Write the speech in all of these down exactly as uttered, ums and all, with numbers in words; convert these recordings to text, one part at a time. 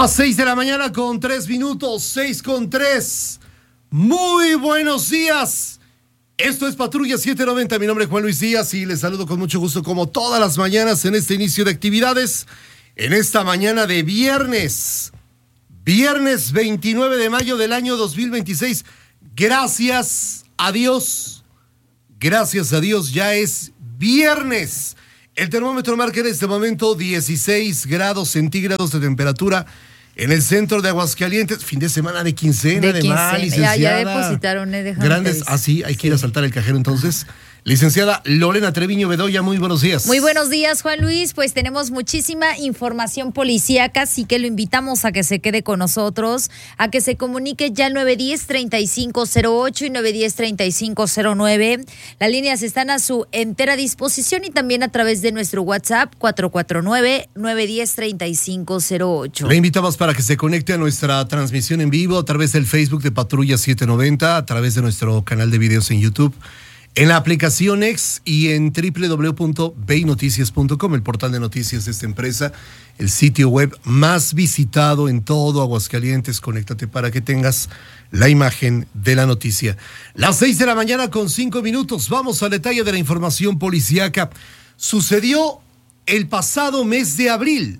Las seis de la mañana con tres minutos, seis con tres. Muy buenos días. Esto es Patrulla setecientos noventa. Mi nombre es Juan Luis Díaz y les saludo con mucho gusto como todas las mañanas en este inicio de actividades. En esta mañana de viernes, viernes veintinueve de mayo del año dos mil veintiséis. Gracias a Dios, gracias a Dios ya es viernes. El termómetro marca en este momento dieciséis grados centígrados de temperatura en el centro de Aguascalientes. Fin de semana de quincena, de, de quincena. mal, licenciada. Ya, ya depositaron, eh, Grandes, ah, sí, hay que ir a saltar el cajero entonces. Licenciada Lorena Treviño Bedoya, muy buenos días. Muy buenos días, Juan Luis. Pues tenemos muchísima información policíaca, así que lo invitamos a que se quede con nosotros, a que se comunique ya al nueve uno cero, tres cinco cero ocho y nueve uno cero, tres cinco cero nueve. Las líneas están a su entera disposición y también a través de nuestro WhatsApp cuatro cuatro nueve, nueve uno cero, tres cinco cero ocho. Le invitamos para que se conecte a nuestra transmisión en vivo a través del Facebook de Patrulla setecientos noventa, a través de nuestro canal de videos en YouTube, en la aplicación X y en doble u doble u doble u punto vei noticias punto com, el portal de noticias de esta empresa, el sitio web más visitado en todo Aguascalientes. Conéctate para que tengas la imagen de la noticia. Las seis de la mañana con cinco minutos. Vamos al detalle de la información policíaca. Sucedió el pasado mes de abril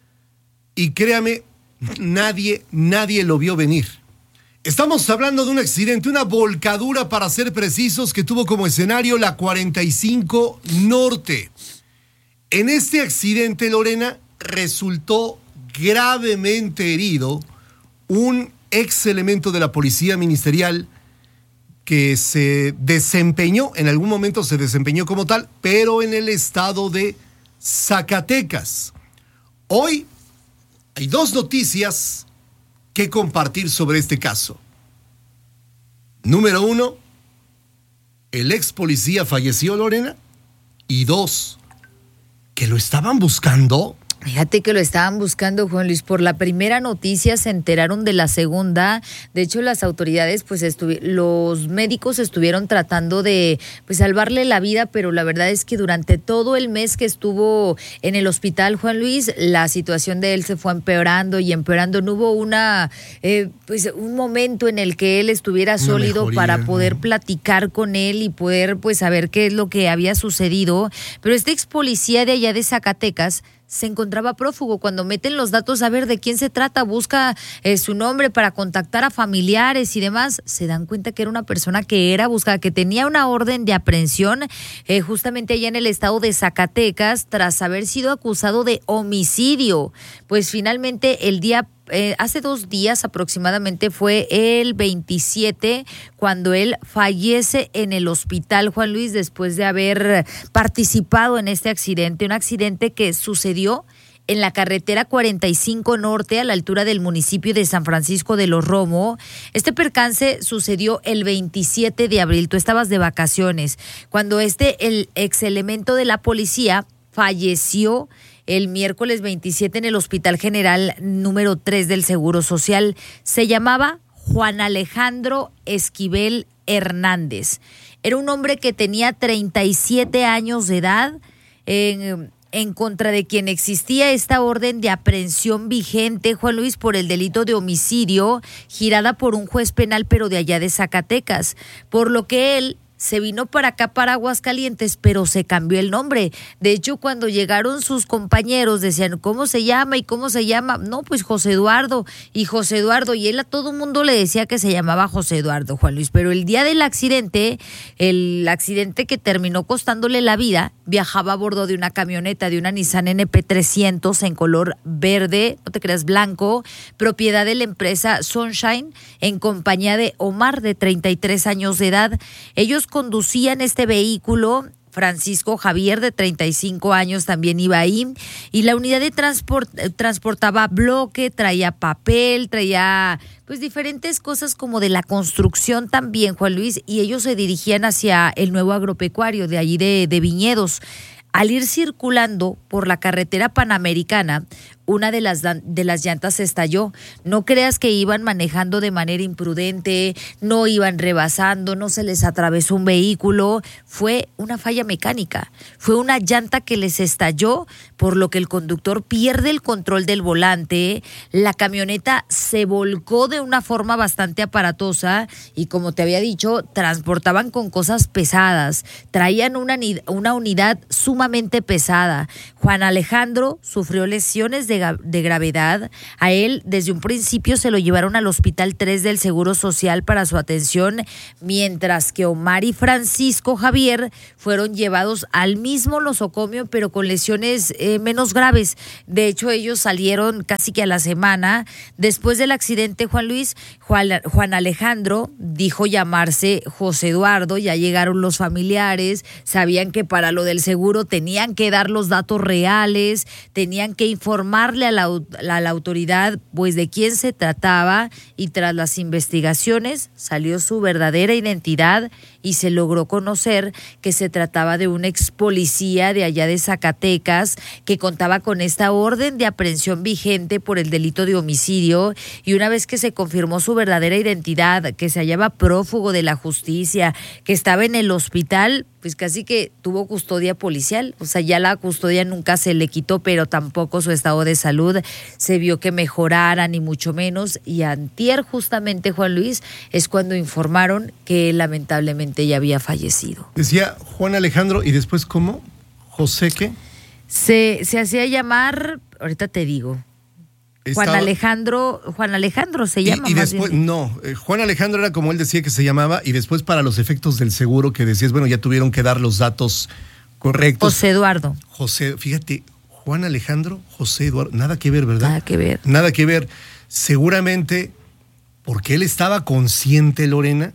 y créame, nadie, nadie lo vio venir. Estamos hablando de un accidente, una volcadura para ser precisos, que tuvo como escenario la cuarenta y cinco Norte. En este accidente, Lorena, resultó gravemente herido un ex elemento de la policía ministerial que se desempeñó, en algún momento se desempeñó como tal, pero en el estado de Zacatecas. Hoy hay dos noticias que compartir sobre este caso. Número uno, el ex policía falleció, Lorena. Y dos, que lo estaban buscando. Fíjate que lo estaban buscando, Juan Luis. Por la primera noticia se enteraron de la segunda. De hecho, las autoridades, pues estuvi- los médicos estuvieron tratando de pues salvarle la vida, pero la verdad es que durante todo el mes que estuvo en el hospital, Juan Luis, la situación de él se fue empeorando y empeorando. No hubo una eh, pues un momento en el que él estuviera Una sólido mejoría, para poder ¿no? platicar con él y poder pues saber qué es lo que había sucedido. Pero este ex policía de allá de Zacatecas se encontraba prófugo. Cuando meten los datos a ver de quién se trata, busca eh, su nombre para contactar a familiares y demás, se dan cuenta que era una persona que era buscada, que tenía una orden de aprehensión eh, justamente allá en el estado de Zacatecas tras haber sido acusado de homicidio. Pues finalmente el día Eh, hace dos días aproximadamente, fue el veintisiete, cuando él fallece en el hospital, Juan Luis, después de haber participado en este accidente, un accidente que sucedió en la carretera cuarenta y cinco Norte, a la altura del municipio de San Francisco de los Romo. Este percance sucedió el veintisiete de abril. Tú estabas de vacaciones cuando este, el ex elemento de la policía, falleció el miércoles veintisiete en el Hospital General número tres del Seguro Social. Se llamaba Juan Alejandro Esquivel Hernández. Era un hombre que tenía treinta y siete años de edad, en, en contra de quien existía esta orden de aprehensión vigente, Juan Luis, por el delito de homicidio, girada por un juez penal, pero de allá de Zacatecas, por lo que él se vino para acá, para Aguascalientes, pero se cambió el nombre. De hecho, cuando llegaron sus compañeros, decían, ¿cómo se llama? ¿Y cómo se llama? No, pues José Eduardo, y José Eduardo, y él a todo mundo le decía que se llamaba José Eduardo, Juan Luis. Pero el día del accidente, el accidente que terminó costándole la vida, viajaba a bordo de una camioneta, de una Nissan N P trescientos en color verde, no te creas, blanco, propiedad de la empresa Sunshine, en compañía de Omar, de treinta y tres años de edad. Ellos conducían este vehículo. Francisco Javier, de treinta y cinco años, también iba ahí, y la unidad de transport, transportaba bloque, traía papel, traía pues diferentes cosas como de la construcción también, Juan Luis, y ellos se dirigían hacia el nuevo agropecuario de allí de, de Viñedos. Al ir circulando por la carretera panamericana, una de las, de las llantas se estalló. No creas que iban manejando de manera imprudente, no iban rebasando, no se les atravesó un vehículo. Fue una falla mecánica, fue una llanta que les estalló, por lo que el conductor pierde el control del volante. La camioneta se volcó de una forma bastante aparatosa y, como te había dicho, transportaban con cosas pesadas, traían una, una unidad sumamente pesada. Juan Alejandro sufrió lesiones de, de gravedad. A él desde un principio se lo llevaron al Hospital tres del Seguro Social para su atención, mientras que Omar y Francisco Javier fueron llevados al mismo nosocomio, pero con lesiones eh, menos graves. De hecho, ellos salieron casi que a la semana. Después del accidente, Juan Luis, Juan, Juan Alejandro dijo llamarse José Eduardo. Ya llegaron los familiares, sabían que para lo del seguro tenían que dar los datos reales, tenían que informarle a la, a la autoridad pues de quién se trataba, y tras las investigaciones salió su verdadera identidad y se logró conocer que se trataba de un ex policía de allá de Zacatecas que contaba con esta orden de aprehensión vigente por el delito de homicidio. Y una vez que se confirmó su verdadera identidad, que se hallaba prófugo de la justicia, que estaba en el hospital, pues casi que tuvo custodia policial. O sea, ya la custodia nunca se le quitó, pero tampoco su estado de salud se vio que mejorara, ni mucho menos. Y antier, justamente, Juan Luis, es cuando informaron que lamentablemente ya había fallecido. Decía Juan Alejandro, ¿y después cómo? ¿José qué? Se, se hacía llamar, ahorita te digo, Estaba... Juan Alejandro, Juan Alejandro se llama. Y, y más después, bien. no, eh, Juan Alejandro era como él decía que se llamaba, y después para los efectos del seguro que decías, bueno, ya tuvieron que dar los datos correctos. José Eduardo. José, fíjate, Juan Alejandro, José Eduardo, nada que ver, ¿verdad? Nada que ver. Nada que ver. Seguramente porque él estaba consciente, Lorena,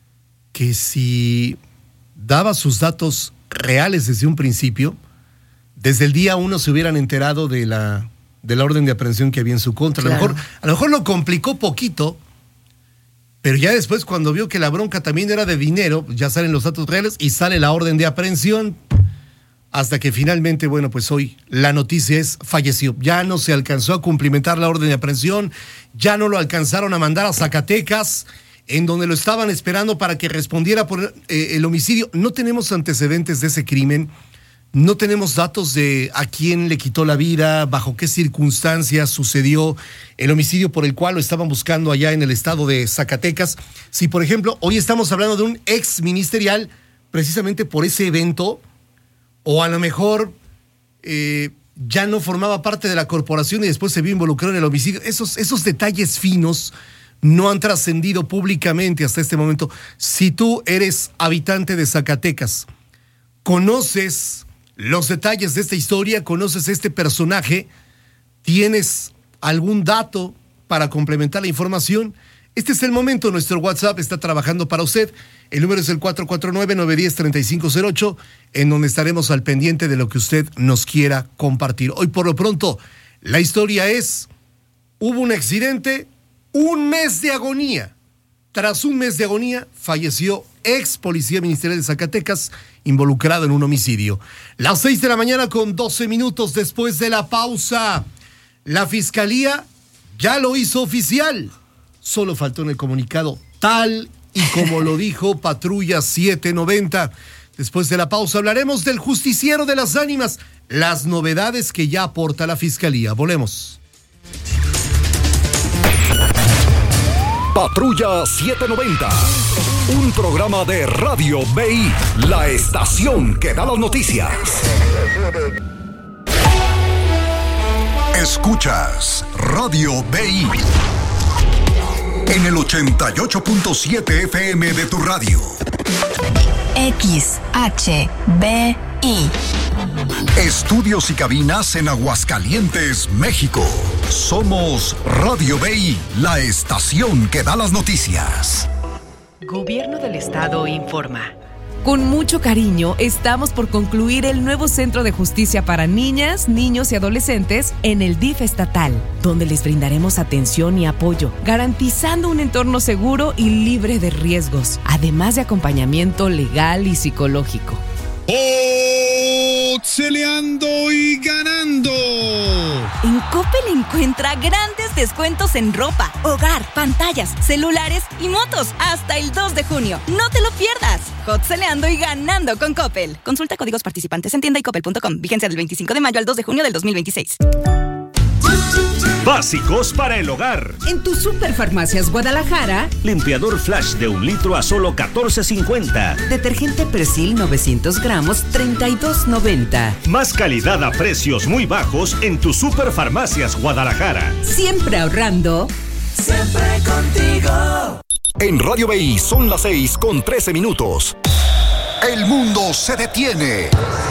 que si daba sus datos reales desde un principio, desde el día uno se hubieran enterado de la, de la orden de aprehensión que había en su contra. Claro. A lo mejor, a lo mejor lo complicó poquito, pero ya después, cuando vio que la bronca también era de dinero, ya salen los datos reales y sale la orden de aprehensión, hasta que finalmente, bueno, pues hoy la noticia es falleció. Ya no se alcanzó a cumplimentar la orden de aprehensión, ya no lo alcanzaron a mandar a Zacatecas, en donde lo estaban esperando para que respondiera por eh, el homicidio. No tenemos antecedentes de ese crimen, no tenemos datos de a quién le quitó la vida, bajo qué circunstancias sucedió el homicidio por el cual lo estaban buscando allá en el estado de Zacatecas. Si, por ejemplo, hoy estamos hablando de un ex ministerial precisamente por ese evento, o a lo mejor eh, ya no formaba parte de la corporación y después se vio involucrado en el homicidio. Esos, esos detalles finos no han trascendido públicamente hasta este momento. Si tú eres habitante de Zacatecas, conoces los detalles de esta historia, conoces este personaje, tienes algún dato para complementar la información, este es el momento. Nuestro WhatsApp está trabajando para usted. El número es el cuatro cuatro nueve, nueve uno cero, tres cinco cero ocho, en donde estaremos al pendiente de lo que usted nos quiera compartir. Hoy, por lo pronto, la historia es: hubo un accidente, un mes de agonía. Tras un mes de agonía, falleció ex policía ministerial de Zacatecas, involucrado en un homicidio. Las seis de la mañana con doce minutos después de la pausa. La fiscalía ya lo hizo oficial. Solo faltó en el comunicado, tal y como lo dijo Patrulla setecientos noventa. Después de la pausa hablaremos del justiciero de las ánimas, las novedades que ya aporta la fiscalía. Volvemos. Patrulla setecientos noventa, un programa de Radio B I, la estación que da las noticias. Escuchas Radio B I en el ochenta y ocho punto siete F M de tu radio. X H B I. Estudios y cabinas en Aguascalientes, México. Somos Radio B I, la estación que da las noticias. Gobierno del Estado informa. Con mucho cariño, estamos por concluir el nuevo Centro de Justicia para Niñas, Niños y Adolescentes en el D I F estatal, donde les brindaremos atención y apoyo, garantizando un entorno seguro y libre de riesgos, además de acompañamiento legal y psicológico. ¡Oh! Cotzeleando y ganando. En Coppel encuentra grandes descuentos en ropa, hogar, pantallas, celulares y motos hasta el dos de junio. No te lo pierdas. Cotzeleando y ganando con Coppel. Consulta códigos participantes en tienda y coppel punto com. Vigencia del veinticinco de mayo al dos de junio del dos mil veintiséis. Básicos para el hogar. En tu Superfarmacias Guadalajara, Limpiador Flash de un litro a solo catorce cincuenta. detergente Persil novecientos gramos, treinta y dos noventa. Más calidad a precios muy bajos en tu Superfarmacias Guadalajara. Siempre ahorrando. Siempre contigo. En Radio B I son las seis con trece minutos. El mundo se detiene.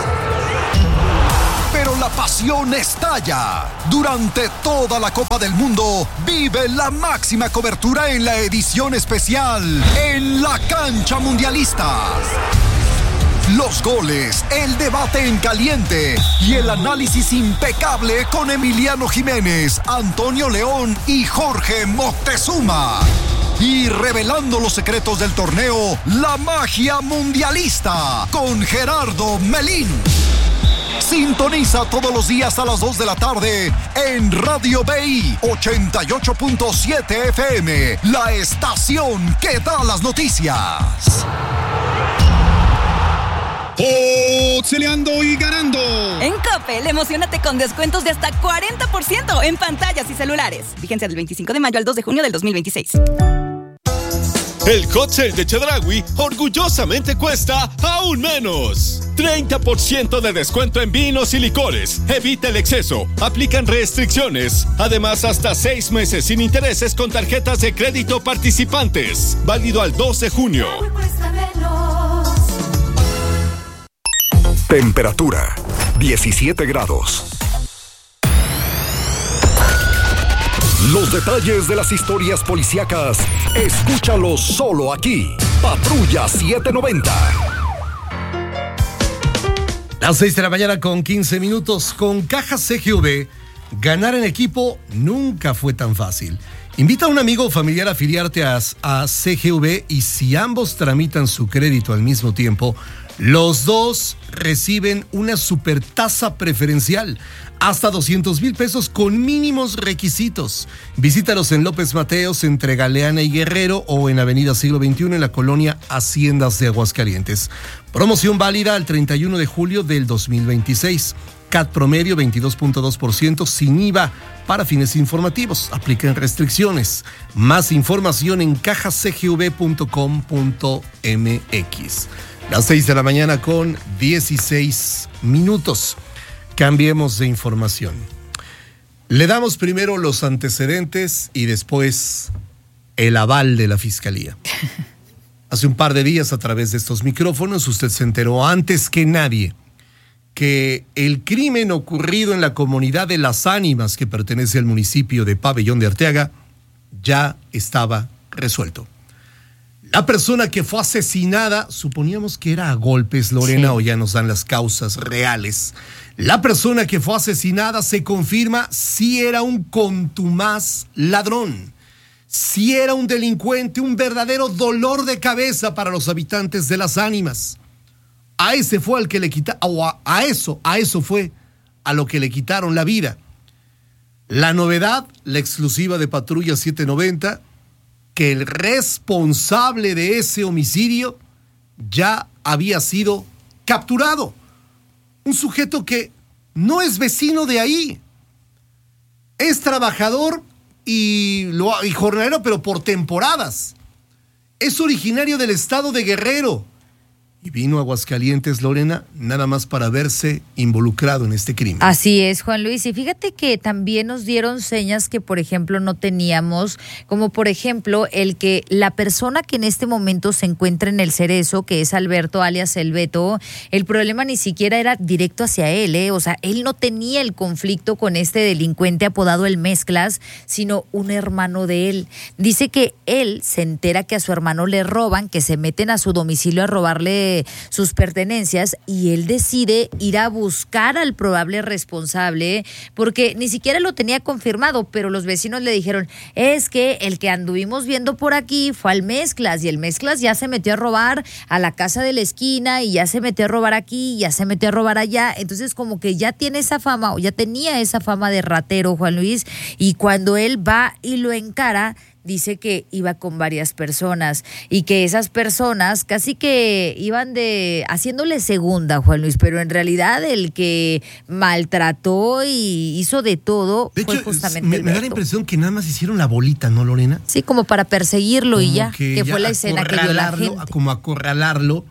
Pero la pasión estalla. Durante toda la Copa del Mundo, vive la máxima cobertura en la edición especial En la Cancha Mundialista. Los goles, el debate en caliente y el análisis impecable con Emiliano Jiménez, Antonio León y Jorge Moctezuma. Y revelando los secretos del torneo, la magia mundialista con Gerardo Melín. Sintoniza todos los días a las dos de la tarde en Radio B I ochenta y ocho punto siete F M, la estación que da las noticias. Cotzeleando y ganando. En Coppel, emocionate con descuentos de hasta cuarenta por ciento en pantallas y celulares. Vigencia del veinticinco de mayo al dos de junio del dos mil veintiséis. El hot sale de Chedraui orgullosamente cuesta aún menos. treinta por ciento de descuento en vinos y licores. Evita el exceso. Aplican restricciones. Además, hasta seis meses sin intereses con tarjetas de crédito participantes. Válido al dos de junio. Temperatura diecisiete grados. Los detalles de las historias policíacas, escúchalos solo aquí. Patrulla setecientos noventa. Las seis de la mañana con quince minutos. Con Caja C G V, ganar en equipo nunca fue tan fácil. Invita a un amigo o familiar a afiliarte a, a C G V y si ambos tramitan su crédito al mismo tiempo, los dos reciben una super tasa preferencial, hasta doscientos mil pesos con mínimos requisitos. Visítalos en López Mateos, entre Galeana y Guerrero, o en Avenida Siglo veintiuno en la colonia Haciendas de Aguascalientes. Promoción válida al treinta y uno de julio del dos mil veintiséis. C A T promedio veintidós punto dos por ciento sin I V A para fines informativos. Aplican restricciones. Más información en caja c g v punto com punto m x. Las seis de la mañana con dieciséis minutos. Cambiemos de información. Le damos primero los antecedentes y después el aval de la Fiscalía. Hace un par de días, a través de estos micrófonos, usted se enteró antes que nadie que el crimen ocurrido en la comunidad de Las Ánimas, que pertenece al municipio de Pabellón de Arteaga, ya estaba resuelto. La persona que fue asesinada, suponíamos que era a golpes, Lorena, sí, o ya nos dan las causas reales. La persona que fue asesinada, se confirma, sí era un contumaz ladrón. Sí era un delincuente, un verdadero dolor de cabeza para los habitantes de Las Ánimas. A ese fue al que le quitaron, o a, a eso, a eso fue a lo que le quitaron la vida. La novedad, la exclusiva de Patrulla setecientos noventa, que el responsable de ese homicidio ya había sido capturado. Un sujeto que no es vecino de ahí. Es trabajador y, lo, y jornalero, pero por temporadas. Es originario del estado de Guerrero. Y vino a Aguascalientes, Lorena, nada más para verse involucrado en este crimen. Así es, Juan Luis. Y fíjate que también nos dieron señas que, por ejemplo, no teníamos, como por ejemplo, el que la persona que en este momento se encuentra en el Cerezo, que es Alberto alias El Beto, el problema ni siquiera era directo hacia él, ¿eh? O sea, él no tenía el conflicto con este delincuente apodado El Mezclas, sino un hermano de él. Dice que él se entera que a su hermano le roban, que se meten a su domicilio a robarle llevarse sus pertenencias y él decide ir a buscar al probable responsable porque ni siquiera lo tenía confirmado, pero los vecinos le dijeron, es que el que anduvimos viendo por aquí fue al Mezclas y el Mezclas ya se metió a robar a la casa de la esquina y ya se metió a robar aquí, ya se metió a robar allá. Entonces como que ya tiene esa fama o ya tenía esa fama de ratero Juan Luis, y cuando él va y lo encara, dice que iba con varias personas y que esas personas casi que iban de haciéndole segunda, Juan Luis, pero en realidad el que maltrató y hizo de todo de fue hecho, justamente me, el me da la Beto. impresión que nada más hicieron la bolita, ¿no, Lorena? Sí, como para perseguirlo Como y ya, que, ya fue la escena que vio la acorralarlo, gente. Como acorralarlo,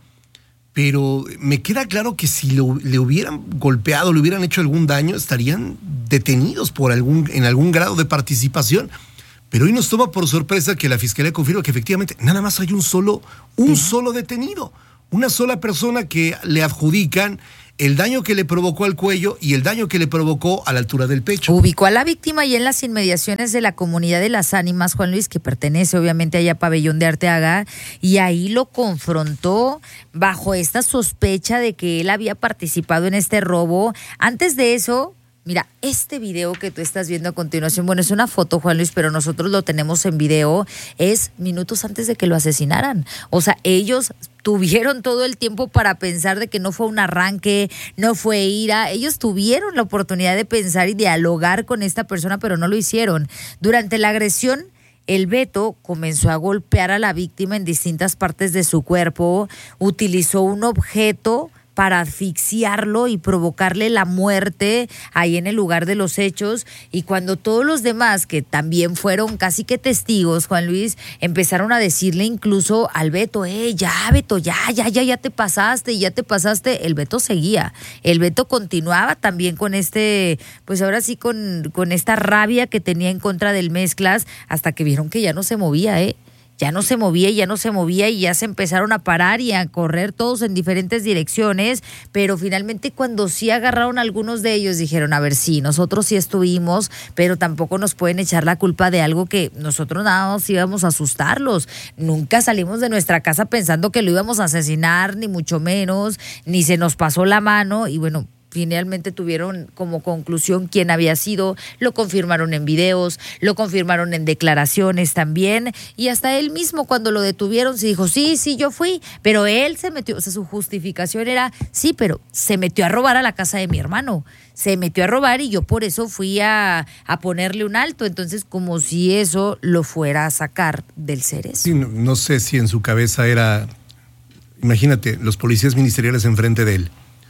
pero me queda claro que si lo, le hubieran golpeado, le hubieran hecho algún daño, estarían detenidos por algún, en algún grado de participación. Pero hoy nos toma por sorpresa que la Fiscalía confirma que efectivamente nada más hay un solo, un sí. solo detenido, una sola persona que le adjudican el daño que le provocó al cuello y el daño que le provocó a la altura del pecho. Ubicó a la víctima y en las inmediaciones de la comunidad de Las Ánimas, Juan Luis, que pertenece obviamente allá a Pabellón de Arteaga, y ahí lo confrontó bajo esta sospecha de que él había participado en este robo. Antes de eso, mira, este video que tú estás viendo a continuación, bueno, es una foto, Juan Luis, pero nosotros lo tenemos en video, es minutos antes de que lo asesinaran. O sea, ellos tuvieron todo el tiempo para pensar de que no fue un arranque, no fue ira. Ellos tuvieron la oportunidad de pensar y dialogar con esta persona, pero no lo hicieron. Durante la agresión, el Beto comenzó a golpear a la víctima en distintas partes de su cuerpo, utilizó un objeto para asfixiarlo y provocarle la muerte ahí en el lugar de los hechos. Y cuando todos los demás, que también fueron casi que testigos, Juan Luis, empezaron a decirle incluso al Beto, eh, ya, Beto, ya, ya, ya, ya te pasaste, ya te pasaste, el Beto seguía. El Beto continuaba también con este, pues ahora sí con, con esta rabia que tenía en contra del Mezclas, hasta que vieron que ya no se movía, eh. Ya no se movía, ya no se movía y ya se empezaron a parar y a correr todos en diferentes direcciones, pero finalmente cuando sí agarraron a algunos de ellos dijeron, a ver, sí, nosotros sí estuvimos, pero tampoco nos pueden echar la culpa de algo que nosotros nada más íbamos a asustarlos. Nunca salimos de nuestra casa pensando que lo íbamos a asesinar, ni mucho menos, ni se nos pasó la mano y bueno, finalmente tuvieron como conclusión quién había sido, lo confirmaron en videos, lo confirmaron en declaraciones también, y hasta él mismo cuando lo detuvieron se dijo, sí, sí, yo fui, pero él se metió, o sea, su justificación era, sí, pero se metió a robar a la casa de mi hermano, se metió a robar y yo por eso fui a, a ponerle un alto, entonces como si eso lo fuera a sacar del Cerezo. Sí, no, no sé si en su cabeza era, imagínate, los policías ministeriales enfrente de él,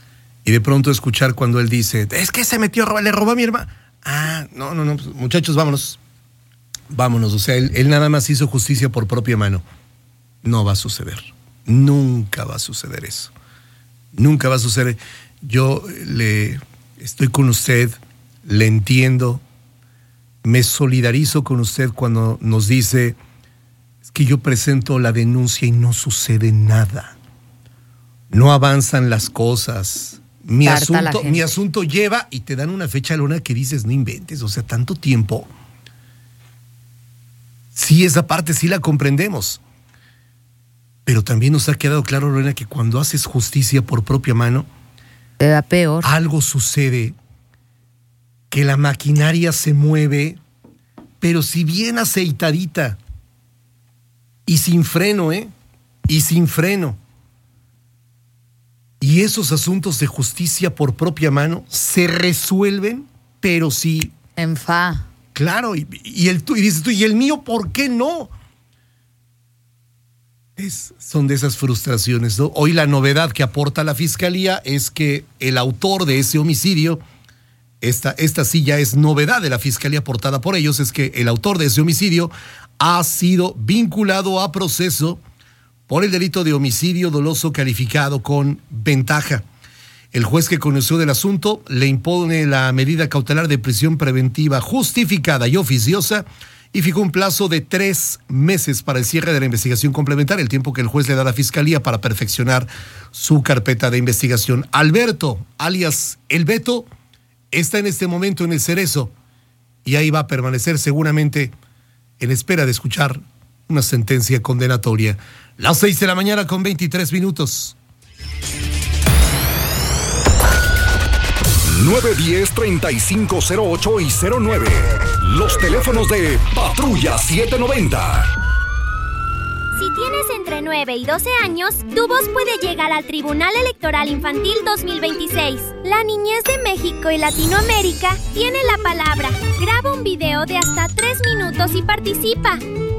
y de pronto escuchar cuando él dice, es que se metió a robar, le robó a mi hermana. Ah, no, no, no, muchachos, vámonos. Vámonos, o sea, él, él nada más hizo justicia por propia mano. No va a suceder. Nunca va a suceder eso. Nunca va a suceder. Yo le estoy con usted, le entiendo, me solidarizo con usted cuando nos dice, es que yo presento la denuncia y no sucede nada. No avanzan las cosas. Mi asunto, mi asunto lleva y te dan una fecha, Lorena, que dices, no inventes, o sea, tanto tiempo. Sí, esa parte sí la comprendemos. Pero también nos ha quedado claro, Lorena, que cuando haces justicia por propia mano, te da peor. Algo sucede, que la maquinaria se mueve, pero si bien aceitadita y sin freno, ¿eh? Y sin freno. Y esos asuntos de justicia por propia mano se resuelven, pero sí. En fa. Claro, y, y, el, y dices tú, ¿y el mío por qué no? Es, son de esas frustraciones, ¿no? Hoy la novedad que aporta la Fiscalía es que el autor de ese homicidio, esta, esta sí ya es novedad de la Fiscalía aportada por ellos, es que el autor de ese homicidio ha sido vinculado a proceso por el delito de homicidio doloso calificado con ventaja. El juez que conoció del asunto le impone la medida cautelar de prisión preventiva justificada y oficiosa y fijó un plazo de tres meses para el cierre de la investigación complementaria, el tiempo que el juez le da a la Fiscalía para perfeccionar su carpeta de investigación. Alberto, alias El Beto, está en este momento en el Cerezo y ahí va a permanecer seguramente en espera de escuchar una sentencia condenatoria. Las seis de la mañana con veintitrés minutos. nueve uno cero, tres cinco cero ocho y cero nueve. Los teléfonos de Patrulla setecientos noventa. Si tienes entre nueve y doce años, tu voz puede llegar al Tribunal Electoral Infantil dos mil veintiséis. La niñez de México y Latinoamérica tiene la palabra. Graba un video de hasta tres minutos y participa.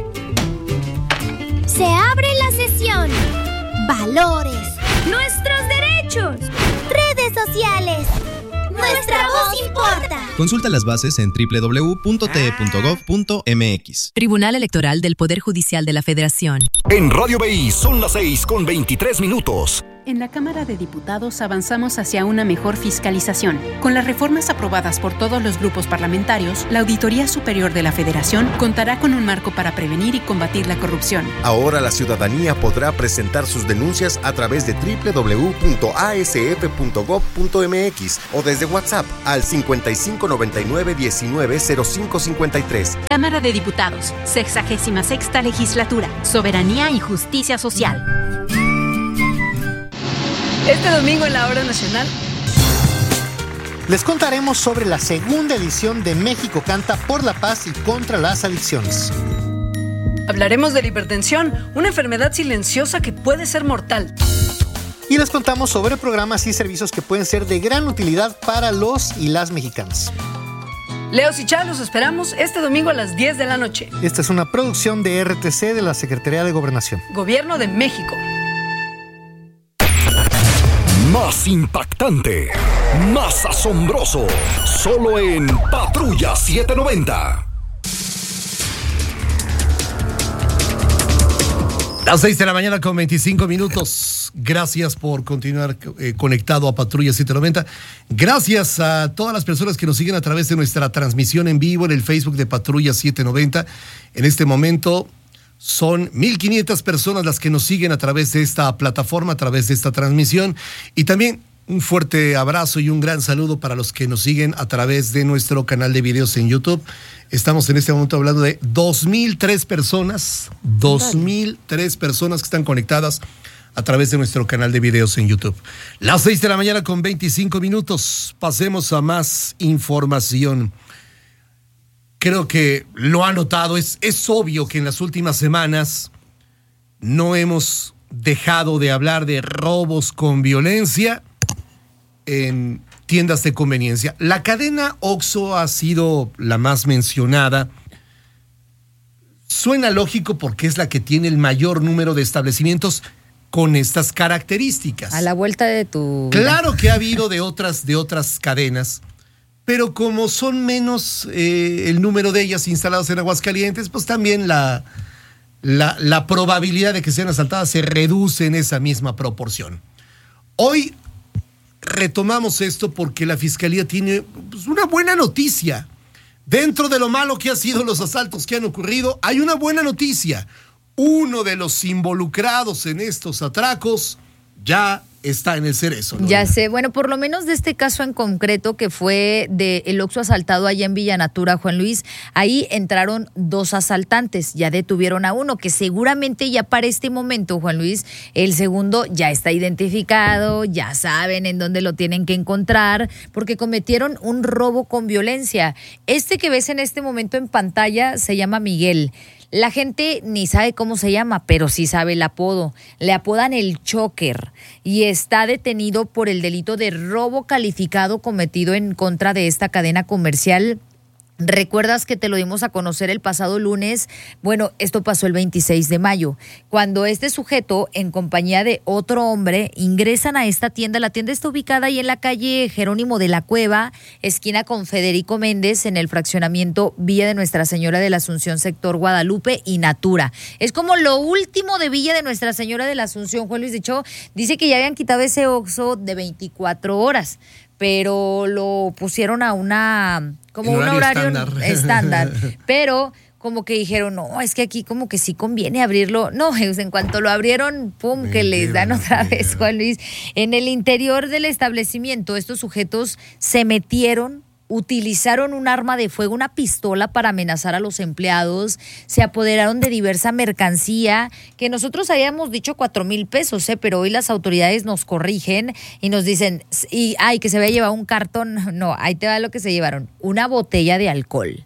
Se abre la sesión. Valores. Nuestros derechos. Redes sociales. Nuestra voz importa. Consulta las bases en doble u doble u doble u punto t e punto gov punto m x. Tribunal Electoral del Poder Judicial de la Federación. En Radio B I son las seis con veintitrés minutos. En la Cámara de Diputados avanzamos hacia una mejor fiscalización. Con las reformas aprobadas por todos los grupos parlamentarios, la Auditoría Superior de la Federación contará con un marco para prevenir y combatir la corrupción. Ahora la ciudadanía podrá presentar sus denuncias a través de doble u doble u doble u punto a s f punto gov punto m x o desde WhatsApp al cincuenta y cinco noventa y nueve diecinueve cero cinco cincuenta y tres. Cámara de Diputados, sexagésima sexta legislatura, soberanía y justicia social. Este domingo en la Hora Nacional les contaremos sobre la segunda edición de México Canta por la Paz y contra las adicciones. Hablaremos de la hipertensión, una enfermedad silenciosa que puede ser mortal. Y les contamos sobre programas y servicios que pueden ser de gran utilidad para los y las mexicanas. Leos y Chá, los esperamos este domingo a las diez de la noche. Esta es una producción de R T C de la Secretaría de Gobernación. Gobierno de México. Más impactante, más asombroso, solo en Patrulla setecientos noventa. Las seis de la mañana con veinticinco minutos. Gracias por continuar eh, conectado a Patrulla setecientos noventa. Gracias a todas las personas que nos siguen a través de nuestra transmisión en vivo en el Facebook de Patrulla setecientos noventa. En este momento son mil quinientas personas las que nos siguen a través de esta plataforma, a través de esta transmisión. Y también un fuerte abrazo y un gran saludo para los que nos siguen a través de nuestro canal de videos en YouTube. Estamos en este momento hablando de dos mil tres personas, dos mil tres personas que están conectadas a través de nuestro canal de videos en YouTube. Las seis de la mañana con veinticinco minutos. Pasemos a más información. Creo que lo ha notado, es, es obvio que en las últimas semanas no hemos dejado de hablar de robos con violencia en tiendas de conveniencia. La cadena Oxxo ha sido la más mencionada. Suena lógico porque es la que tiene el mayor número de establecimientos con estas características. A la vuelta de tu... Claro que ha habido de otras, de otras cadenas, pero como son menos eh, el número de ellas instaladas en Aguascalientes, pues también la, la, la probabilidad de que sean asaltadas se reduce en esa misma proporción. Hoy retomamos esto porque la Fiscalía tiene pues, una buena noticia. Dentro de lo malo que han sido los asaltos que han ocurrido, hay una buena noticia. Uno de los involucrados en estos atracos ya está en el cerezo, ¿no? Ya sé, bueno, por lo menos de este caso en concreto que fue de el Oxxo asaltado allá en Villanatura, Juan Luis, ahí entraron dos asaltantes, ya detuvieron a uno, que seguramente ya para este momento, Juan Luis, el segundo ya está identificado, ya saben en dónde lo tienen que encontrar, porque cometieron un robo con violencia. Este que ves en este momento en pantalla se llama Miguel. La gente ni sabe cómo se llama, pero sí sabe el apodo. Le apodan el Choker y está detenido por el delito de robo calificado cometido en contra de esta cadena comercial. ¿Recuerdas que te lo dimos a conocer el pasado lunes? Bueno, esto pasó el veintiséis de mayo, cuando este sujeto, en compañía de otro hombre, ingresan a esta tienda. La tienda está ubicada ahí en la calle Jerónimo de la Cueva, esquina con Federico Méndez, en el fraccionamiento Villa de Nuestra Señora de la Asunción, sector Guadalupe y Natura. Es como lo último de Villa de Nuestra Señora de la Asunción. Juan Luis, de hecho, dice que ya habían quitado ese Oxxo de veinticuatro horas, pero lo pusieron a una... como un horario, horario estándar. estándar, pero como que dijeron, no, es que aquí como que sí conviene abrirlo. No, en cuanto lo abrieron, pum, mentira, que les dan otra mentira. vez, Juan Luis. En el interior del establecimiento, estos sujetos se metieron, utilizaron un arma de fuego, una pistola para amenazar a los empleados, se apoderaron de diversa mercancía, que nosotros habíamos dicho cuatro mil pesos, ¿eh? Pero hoy las autoridades nos corrigen y nos dicen, y, ay, que se había llevado un cartón, no, ahí te va lo que se llevaron, una botella de alcohol,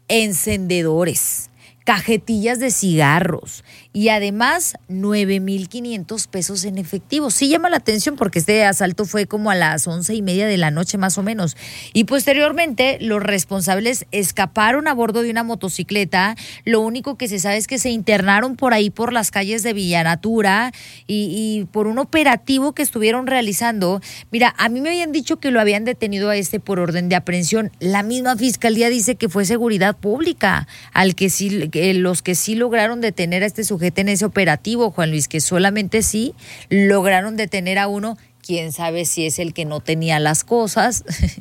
encendedores, cajetillas de cigarros y además nueve mil quinientos pesos en efectivo. Sí llama la atención porque este asalto fue como a las once y media de la noche más o menos. Y posteriormente los responsables escaparon a bordo de una motocicleta. Lo único que se sabe es que se internaron por ahí por las calles de Villanatura y, y por un operativo que estuvieron realizando. Mira, a mí me habían dicho que lo habían detenido a este por orden de aprehensión. La misma fiscalía dice que fue seguridad pública al que sí, que los que sí lograron detener a este sujeto en ese operativo, Juan Luis, que solamente sí lograron detener a uno. Quién sabe si es el que no tenía las cosas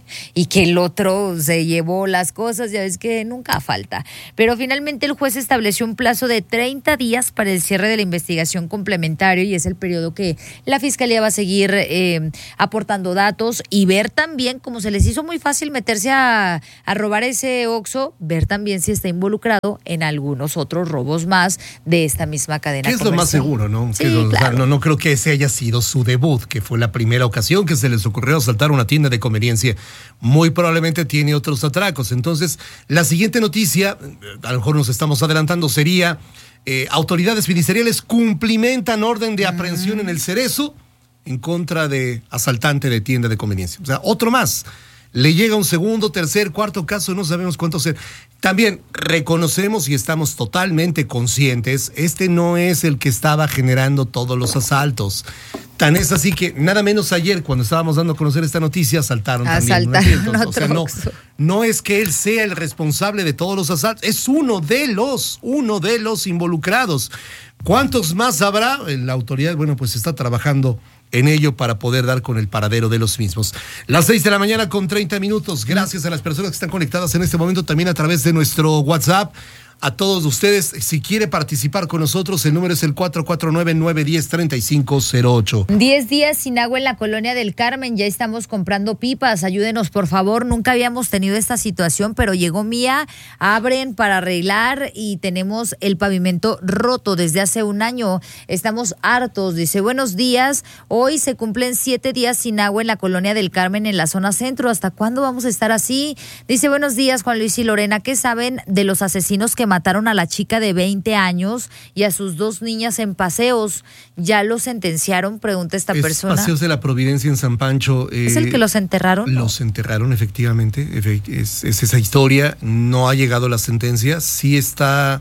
y que el otro se llevó las cosas, ya ves que nunca falta. Pero finalmente el juez estableció un plazo de treinta días para el cierre de la investigación complementario y es el periodo que la Fiscalía va a seguir eh, aportando datos y ver también, como se les hizo muy fácil meterse a, a robar ese Oxxo, ver también si está involucrado en algunos otros robos más de esta misma cadena comercial. ¿Qué es lo más seguro, no? Sí, que lo, claro. o sea, no, no creo que ese haya sido su debut, que fue la primera ocasión que se les ocurrió asaltar una tienda de conveniencia. Muy probablemente tiene otros atracos. Entonces, la siguiente noticia, a lo mejor nos estamos adelantando, sería eh, autoridades ministeriales cumplimentan orden de aprehensión mm. en el Cerezo en contra de asaltante de tienda de conveniencia. O sea, otro más. Le llega un segundo, tercer, cuarto caso, no sabemos cuántos ser. También reconocemos y estamos totalmente conscientes, este no es el que estaba generando todos los asaltos. Tan es así que nada menos ayer, cuando estábamos dando a conocer esta noticia, asaltaron, asaltaron también una tienda. otro O sea, no, Oxxo. no es que él sea el responsable de todos los asaltos, es uno de los, uno de los involucrados. ¿Cuántos más habrá? La autoridad, bueno, pues está trabajando en ello para poder dar con el paradero de los mismos. Las seis de la mañana con treinta minutos. Gracias a las personas que están conectadas en este momento también a través de nuestro WhatsApp. A todos ustedes, si quiere participar con nosotros, el número es el cuatro cuatro nueve, nueve uno cero, tres cinco cero ocho. Diez días sin agua en la Colonia del Carmen, ya estamos comprando pipas, ayúdenos por favor, nunca habíamos tenido esta situación, pero llegó Mía, abren para arreglar y tenemos el pavimento roto desde hace un año, estamos hartos, dice, buenos días, hoy se cumplen siete días sin agua en la Colonia del Carmen en la zona centro, ¿hasta cuándo vamos a estar así? Dice, buenos días Juan Luis y Lorena, ¿qué saben de los asesinos que mataron a la chica de veinte años y a sus dos niñas en Paseos? ¿Ya los sentenciaron? Pregunta esta es persona. Paseos de la Providencia en San Pancho. Eh, ¿Es el que los enterraron? Los enterraron, efectivamente. Es, es esa historia. No ha llegado la sentencia. Sí está.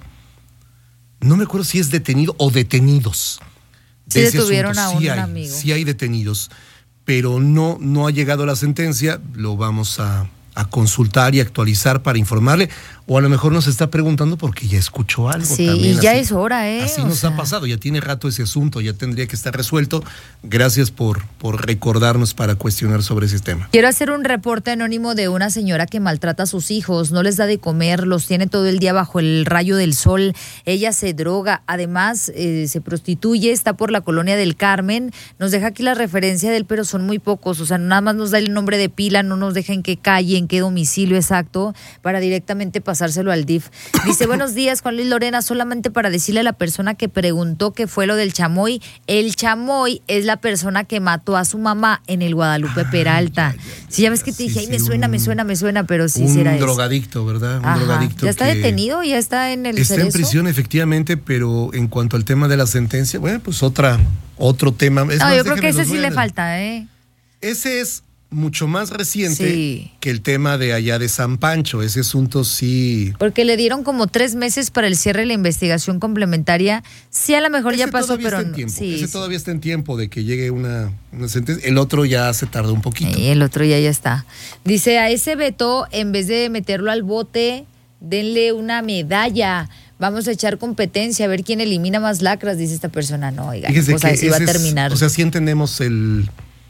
No me acuerdo si es detenido o detenidos. Sí de detuvieron asunto. a Sí un hay, amigo. Sí hay detenidos, pero no, no ha llegado la sentencia. Lo vamos a. a consultar y actualizar para informarle, o a lo mejor nos está preguntando porque ya escuchó algo. Sí, también, y ya así, es hora, ¿eh? Así o nos sea. ha pasado, ya tiene rato ese asunto, ya tendría que estar resuelto. Gracias por, por recordarnos para cuestionar sobre ese tema. Quiero hacer un reporte anónimo de una señora que maltrata a sus hijos, no les da de comer, los tiene todo el día bajo el rayo del sol, ella se droga, además eh, se prostituye, está por la Colonia del Carmen, nos deja aquí la referencia de él, pero son muy pocos, o sea, nada más nos da el nombre de pila, no nos deja en qué calle, en qué domicilio exacto, para directamente pasárselo al D I F. Dice, buenos días, Juan Luis, Lorena, solamente para decirle a la persona que preguntó qué fue lo del chamoy, el chamoy es la persona que mató a su mamá en el Guadalupe Peralta. Si ya, sí, ya ves que te sí, dije, sí, ay, me suena, un, me suena, me suena, pero sí un será eso. Un drogadicto, ¿verdad? Un Ajá. drogadicto. ¿Ya está que detenido? ¿Ya está en el Está Cerezo? en prisión, efectivamente, pero en cuanto al tema de la sentencia, bueno, pues otra, otro tema. Es no, más, yo creo que ese los sí voy a- le falta, ¿eh? Ese es mucho más reciente Sí. que el tema de allá de San Pancho. Ese asunto sí. Porque le dieron como tres meses para el cierre de la investigación complementaria. Sí, a lo mejor ya Ese pasó, todavía pero está en no. tiempo. Sí, Ese sí. todavía está en tiempo de que llegue una, una sentencia. El otro ya se tardó un poquito. Y el otro ya ya está. Dice, a ese Beto, en vez de meterlo al bote, denle una medalla. Vamos a echar competencia, a ver quién elimina más lacras, dice esta persona. No, oiga, Fíjese pues que así va a ese es- terminar. o sea, sí entendemos el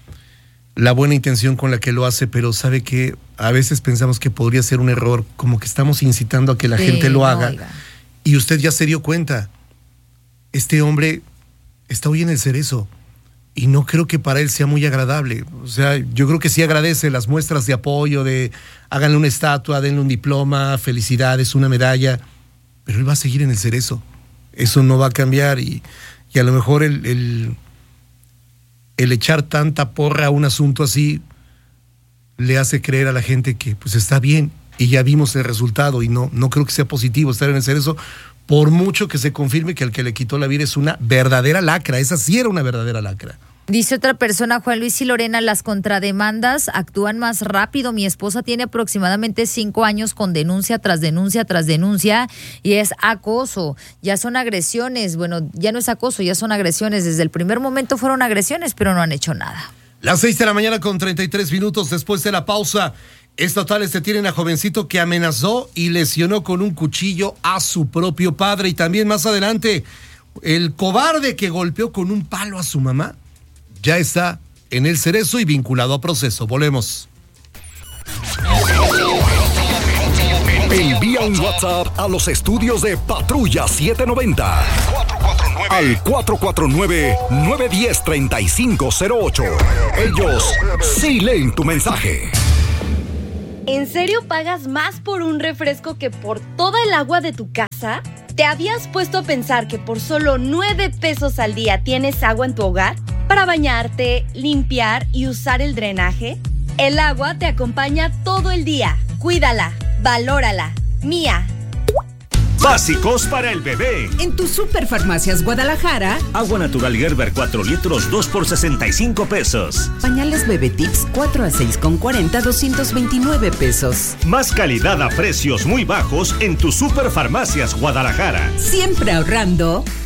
la buena intención con la que lo hace, pero sabe que a veces pensamos que podría ser un error, como que estamos incitando a que la Sí, gente lo no, haga. oiga. Y usted ya se dio cuenta, este hombre está hoy en el Cerezo. y no creo que para él sea muy agradable. O sea, yo creo que sí agradece las muestras de apoyo, de háganle una estatua, denle un diploma, felicidades, una medalla, pero él va a seguir en el Cerezo. Eso no va a cambiar y, y a lo mejor el, el, el echar tanta porra a un asunto así le hace creer a la gente que pues está bien y ya vimos el resultado y no, no creo que sea positivo estar en el Cerezo, por mucho que se confirme que el que le quitó la vida es una verdadera lacra. Esa sí era una verdadera lacra. Dice otra persona, Juan Luis y Lorena, las contrademandas actúan más rápido. Mi esposa tiene aproximadamente cinco años con denuncia tras denuncia tras denuncia y es acoso. Ya son agresiones. Bueno, ya no es acoso, ya son agresiones. Desde el primer momento fueron agresiones, pero no han hecho nada. Las seis de la mañana con treinta y tres minutos después de la pausa. Estatales detienen a jovencito que amenazó y lesionó con un cuchillo a su propio padre. Y también más adelante, el cobarde que golpeó con un palo a su mamá ya está en el Cerezo y vinculado a proceso. Volvemos. Envía un WhatsApp a los estudios de Patrulla setecientos noventa al cuatro cuatro nueve, nueve uno cero, tres cinco cero ocho. Ellos sí leen tu mensaje. ¿En serio pagas más por un refresco que por toda el agua de tu casa? ¿Te habías puesto a pensar que por solo nueve pesos al día tienes agua en tu hogar? Para bañarte, limpiar y usar el drenaje. El agua te acompaña todo el día. Cuídala, valórala. Mía. Básicos para el bebé. En tu Superfarmacias Guadalajara. Agua natural Gerber cuatro litros, dos por sesenta y cinco pesos. Pañales Bebé Tips cuatro a seis con cuarenta, doscientos veintinueve pesos. Más calidad a precios muy bajos en tu Superfarmacias Guadalajara. Siempre ahorrando.